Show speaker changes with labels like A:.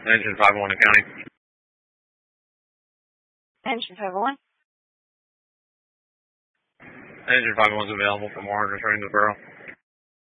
A: Engine 501 in county.
B: Engine 501.
A: Engine 501 is available for more orders right in the borough.